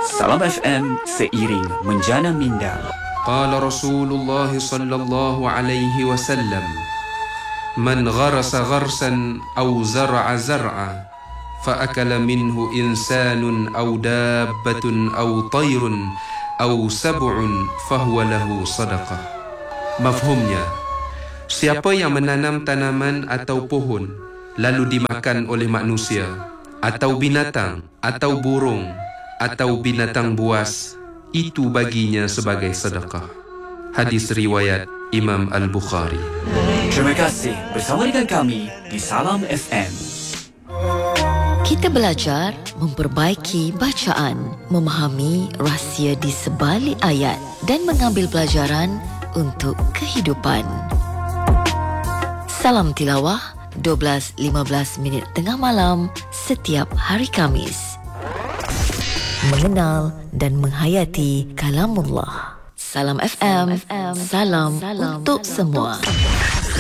Salam FM seiring menjana minda. Qala Rasulullah sallallahu alaihi wasallam, man gharasa gharsan aw zar'a zar'a fa akala minhu insanun aw dabbatun aw tayrun aw sab'un fahuwa lahu sadaqah. Mafhumnya, siapa yang menanam tanaman atau pohon lalu dimakan oleh manusia atau binatang atau burung atau binatang buas, itu baginya sebagai sedekah. Hadis riwayat Imam Al-Bukhari. Terima kasih bersama dengan kami di Salam FM. Kita belajar memperbaiki bacaan, memahami rahsia di sebalik ayat dan mengambil pelajaran untuk kehidupan. Salam Tilawah 12.15 minit tengah malam setiap hari Khamis. Mengenal dan menghayati kalamullah. Salam FM, salam untuk semua.